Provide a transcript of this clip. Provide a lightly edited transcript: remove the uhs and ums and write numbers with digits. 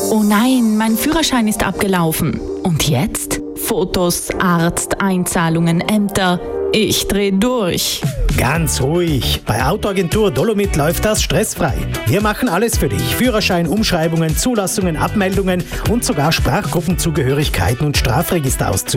Oh nein, mein Führerschein ist abgelaufen. Und jetzt? Fotos, Arzt, Einzahlungen, Ämter. Ich dreh durch. Ganz ruhig. Bei Autoagentur Dolomit läuft das stressfrei. Wir machen alles für dich. Führerschein, Umschreibungen, Zulassungen, Abmeldungen und sogar Sprachgruppenzugehörigkeiten und Strafregisterauszüge.